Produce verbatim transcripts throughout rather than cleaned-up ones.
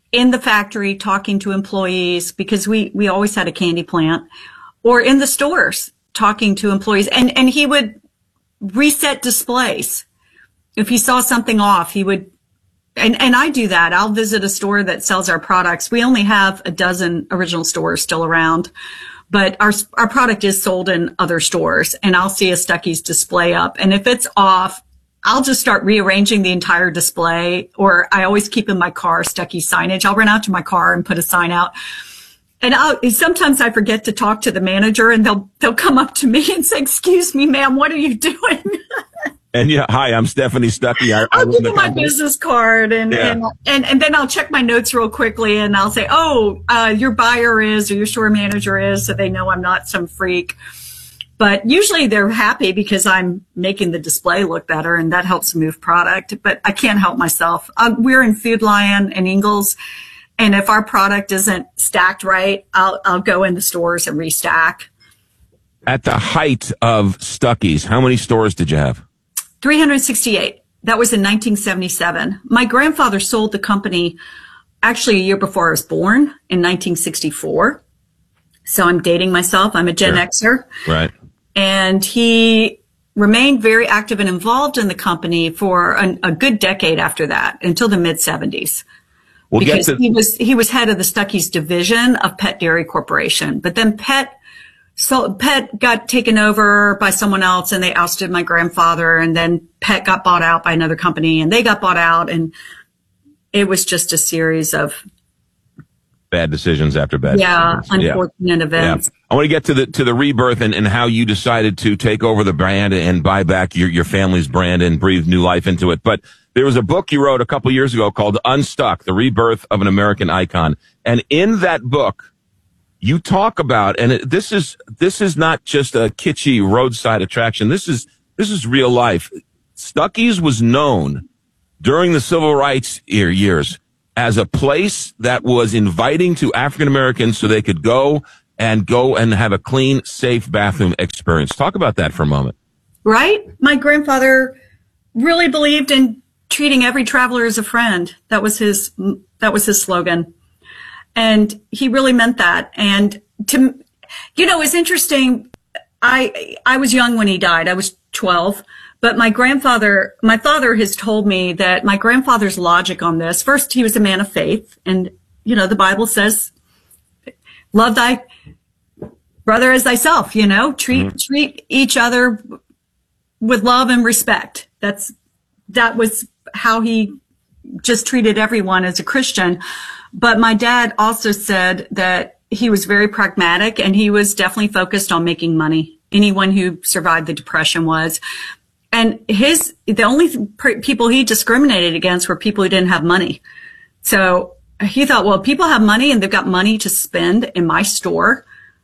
in the factory talking to employees, because we, we always had a candy plant, or in the stores talking to employees. And, and he would reset displays. If he saw something off, he would, and, and I do that. I'll visit a store that sells our products. We only have a dozen original stores still around, but our, our product is sold in other stores, and I'll see a Stuckey's display up. And if it's off, I'll just start rearranging the entire display, or I always keep in my car Stuckey's signage. I'll run out to my car and put a sign out. And I'll, sometimes I forget to talk to the manager, and they'll, they'll come up to me and say, "Excuse me, ma'am, what are you doing?" And yeah, hi, I'm Stephanie Stuckey. I, I'll give them my business card, and, yeah. and, and, and then I'll check my notes real quickly, and I'll say, "Oh, uh, your buyer is, or your store manager is," so they know I'm not some freak. But usually they're happy because I'm making the display look better, and that helps move product. But I can't help myself. Um, we're in Food Lion and Ingles, and if our product isn't stacked right, I'll, I'll go in the stores and restack. At the height of Stuckey's, how many stores did you have? three hundred sixty-eight. That was in nineteen seventy-seven. My grandfather sold the company actually a year before I was born, in nineteen sixty-four. So I'm dating myself. I'm a Gen Sure. Xer. Right. And he remained very active and involved in the company for an, a good decade after that, until the mid seventies. We'll because get to- he was he was head of the Stuckey's division of Pet Dairy Corporation. But then Pet So Pet got taken over by someone else, and they ousted my grandfather, and then Pet got bought out by another company, and they got bought out, and it was just a series of bad decisions after bad yeah, decisions. unfortunate yeah. events. Yeah. I want to get to the to the rebirth and, and how you decided to take over the brand and buy back your, your family's brand and breathe new life into it. But there was a book you wrote a couple years ago called Unstuck, The Rebirth of an American Icon. And in that book, you talk about, and it, this is this is not just a kitschy roadside attraction. This is this is real life. Stuckey's was known during the civil rights years as a place that was inviting to African Americans so they could go and go and have a clean, safe bathroom experience. Talk about that for a moment. Right? My grandfather really believed in treating every traveler as a friend. That was his that was his slogan. And he really meant that. And to, you know, it's interesting. I, I was young when he died. I was twelve, but my grandfather, my father has told me that my grandfather's logic on this, first, he was a man of faith. And, you know, the Bible says, love thy brother as thyself, you know, treat, mm-hmm. treat each other with love and respect. That's, that was how he just treated everyone as a Christian. But my dad also said that he was very pragmatic, and he was definitely focused on making money. Anyone who survived the Depression was. And his, the only pr- people he discriminated against were people who didn't have money. So he thought, well, people have money and they've got money to spend in my store.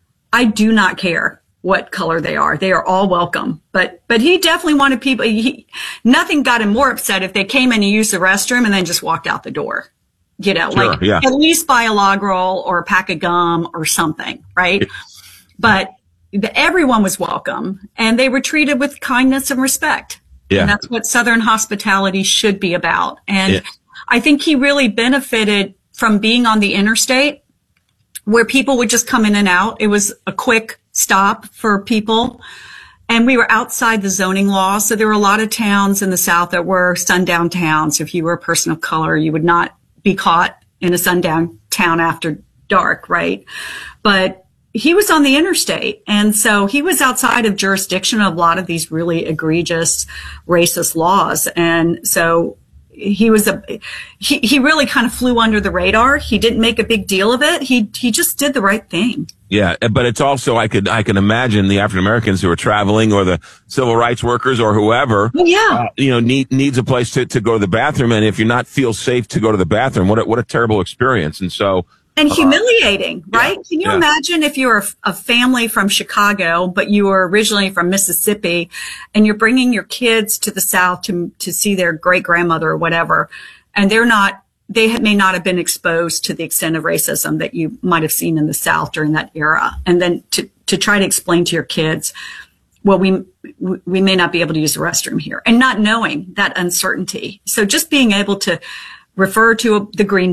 I do not care what color they are. They are all welcome. But, but he definitely wanted people, he, nothing got him more upset if they came in and used the restroom and then just walked out the door. You know, sure, like yeah. at least buy a log roll or a pack of gum or something, right? Yeah. But the, everyone was welcome, and they were treated with kindness and respect. Yeah. And that's what Southern hospitality should be about. And yeah. I think he really benefited from being on the interstate where people would just come in and out. It was a quick stop for people. And we were outside the zoning law. So there were a lot of towns in the South that were sundown towns. If you were a person of color, you would not be caught in a sundown town after dark, right? But he was on the interstate. And so he was outside of jurisdiction of a lot of these really egregious racist laws. And so he was a, he, he really kind of flew under the radar. He didn't make a big deal of it. He, he just did the right thing. Yeah. But it's also, I could, I can imagine the African Americans who are traveling, or the civil rights workers, or whoever, well, yeah, uh, you know, need, needs a place to, to go to the bathroom. And if you're not feel safe to go to the bathroom, what a, what a terrible experience. And so, and humiliating, uh, right? Yeah, Can you yeah. imagine if you're a, a family from Chicago, but you were originally from Mississippi, and you're bringing your kids to the South to to see their great grandmother or whatever, and they're not, they may not have been exposed to the extent of racism that you might have seen in the South during that era, and then to to try to explain to your kids, well, we we may not be able to use the restroom here, and not knowing that uncertainty. So just being able to refer to a, the green